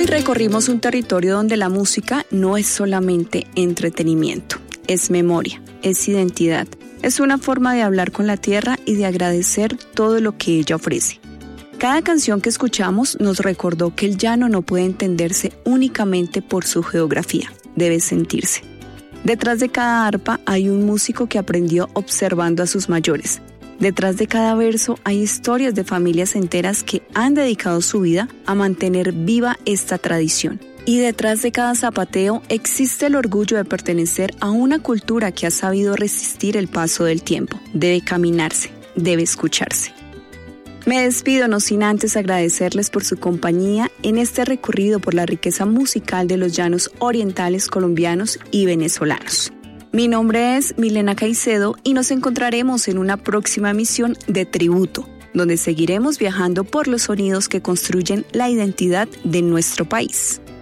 Hoy recorrimos un territorio donde la música no es solamente entretenimiento, es memoria, es identidad, es una forma de hablar con la tierra y de agradecer todo lo que ella ofrece. Cada canción que escuchamos nos recordó que el llano no puede entenderse únicamente por su geografía, debe sentirse. Detrás de cada arpa hay un músico que aprendió observando a sus mayores. Detrás de cada verso hay historias de familias enteras que han dedicado su vida a mantener viva esta tradición. Y detrás de cada zapateo existe el orgullo de pertenecer a una cultura que ha sabido resistir el paso del tiempo. Debe caminarse, debe escucharse. Me despido no sin antes agradecerles por su compañía en este recorrido por la riqueza musical de los llanos orientales colombianos y venezolanos. Mi nombre es Milena Caicedo y nos encontraremos en una próxima emisión de Tributo, donde seguiremos viajando por los sonidos que construyen la identidad de nuestro país.